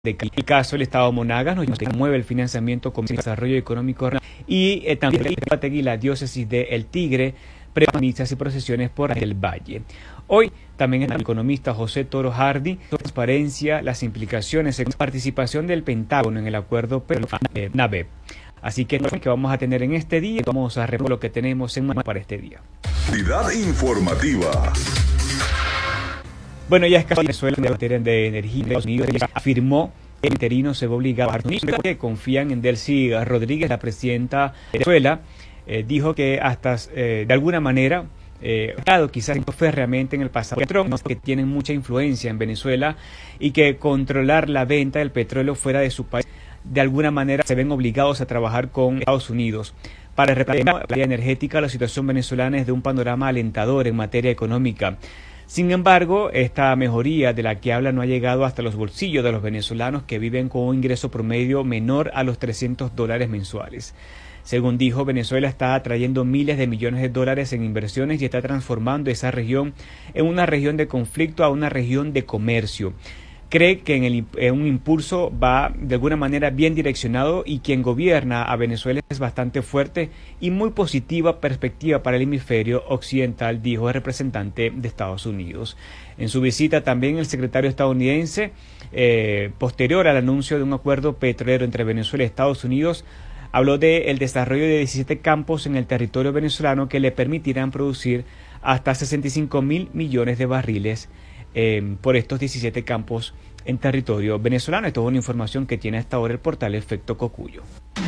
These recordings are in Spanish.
de el caso del Estado Monagas nos mueve el financiamiento con el desarrollo económico y también la diócesis de El Tigre prepara misas y procesiones por el Valle. Hoy también el economista José Toro Hardy transparencia las implicaciones en participación del Pentágono en el acuerdo NAVEP. Así que vamos a tener en este día, vamos a revisar lo que tenemos en para este día. Actividad informativa. Bueno, ya es que Venezuela de energía de Estados Unidos afirmó que el interino se va obligado a que confían en Delcy Rodríguez, la presidenta de Venezuela, dijo que hasta de alguna manera quizás férreamente en el pasado que tienen mucha influencia en Venezuela y que controlar la venta del petróleo fuera de su país de alguna manera se ven obligados a trabajar con Estados Unidos. Para replantear la energética, la situación venezolana es de un panorama alentador en materia económica. Sin embargo, esta mejoría de la que habla no ha llegado hasta los bolsillos de los venezolanos que viven con un ingreso promedio menor a los $300 mensuales. Según dijo, Venezuela está atrayendo miles de millones de dólares en inversiones y está transformando esa región en una región de conflicto a una región de comercio. Cree que en un impulso va de alguna manera bien direccionado y quien gobierna a Venezuela es bastante fuerte y muy positiva perspectiva para el hemisferio occidental, dijo el representante de Estados Unidos. En su visita también el secretario estadounidense, posterior al anuncio de un acuerdo petrolero entre Venezuela y Estados Unidos, habló del desarrollo de 17 campos en el territorio venezolano que le permitirán producir hasta 65.000 millones de barriles por estos 17 campos en territorio venezolano. Esto es una información que tiene hasta ahora el portal Efecto Cocuyo.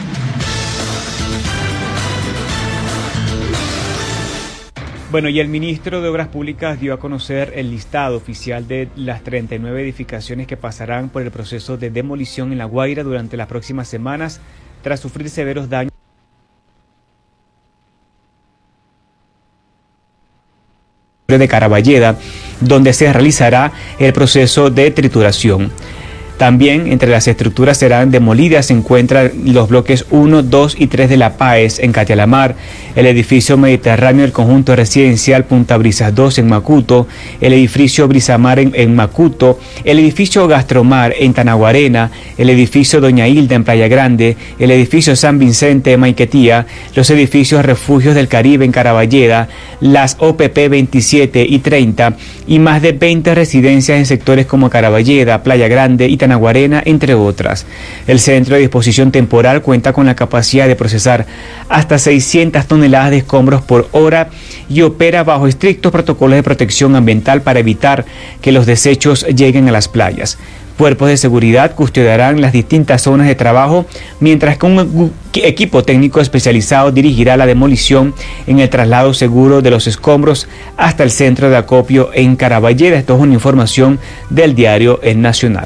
Bueno, y el ministro de Obras Públicas dio a conocer el listado oficial de las 39 edificaciones que pasarán por el proceso de demolición en La Guaira durante las próximas semanas tras sufrir severos daños de Caraballeda, donde se realizará el proceso de trituración. También entre las estructuras serán demolidas se encuentran los bloques 1, 2 y 3 de La Páez en Catialamar, el edificio Mediterráneo del conjunto residencial Punta Brisas 2 en Macuto, el edificio Brisamar en Macuto, el edificio Gastromar en Tanaguarena, el edificio Doña Hilda en Playa Grande, el edificio San Vicente en Maiquetía, los edificios Refugios del Caribe en Caraballeda, las OPP 27 y 30 y más de 20 residencias en sectores como Caraballeda, Playa Grande y Tanaguarena, entre otras. El centro de disposición temporal cuenta con la capacidad de procesar hasta 600 toneladas de escombros por hora y opera bajo estrictos protocolos de protección ambiental para evitar que los desechos lleguen a las playas. Cuerpos de seguridad custodiarán las distintas zonas de trabajo, mientras que un equipo técnico especializado dirigirá la demolición en el traslado seguro de los escombros hasta el centro de acopio en Caraballeda. Esto es una información del diario El Nacional.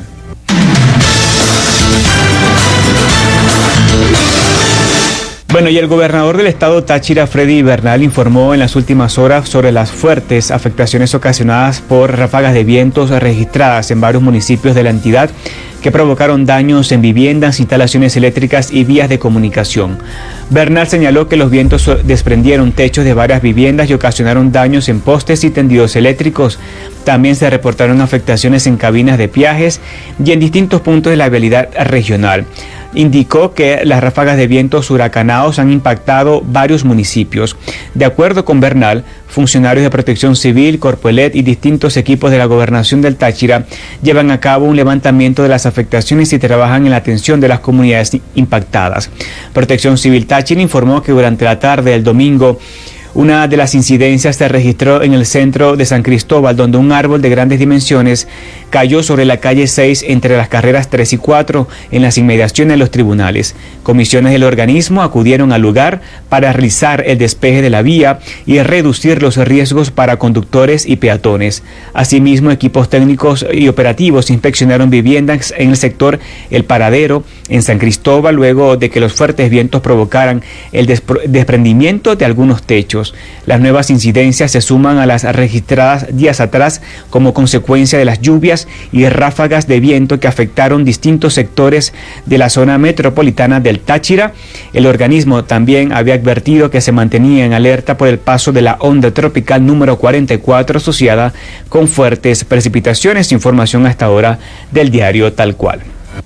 Bueno, y el gobernador del estado Táchira, Freddy Bernal, informó en las últimas horas sobre las fuertes afectaciones ocasionadas por ráfagas de vientos registradas en varios municipios de la entidad que provocaron daños en viviendas, instalaciones eléctricas y vías de comunicación. Bernal señaló que los vientos desprendieron techos de varias viviendas y ocasionaron daños en postes y tendidos eléctricos. También se reportaron afectaciones en cabinas de peajes y en distintos puntos de la vialidad regional. Indicó que las ráfagas de vientos huracanados han impactado varios municipios. De acuerdo con Bernal, funcionarios de Protección Civil, Corpoelet y distintos equipos de la Gobernación del Táchira llevan a cabo un levantamiento de las afectaciones y trabajan en la atención de las comunidades impactadas. Protección Civil Táchira informó que durante la tarde del domingo una de las incidencias se registró en el centro de San Cristóbal, donde un árbol de grandes dimensiones cayó sobre la calle 6 entre las carreras 3 y 4 en las inmediaciones de los tribunales. Comisiones del organismo acudieron al lugar para realizar el despeje de la vía y reducir los riesgos para conductores y peatones. Asimismo, equipos técnicos y operativos inspeccionaron viviendas en el sector El Paradero, en San Cristóbal, luego de que los fuertes vientos provocaran el desprendimiento de algunos techos. Las nuevas incidencias se suman a las registradas días atrás como consecuencia de las lluvias y ráfagas de viento que afectaron distintos sectores de la zona metropolitana del Táchira. El organismo también había advertido que se mantenía en alerta por el paso de la onda tropical número 44 asociada con fuertes precipitaciones. Información hasta ahora del diario Tal Cual.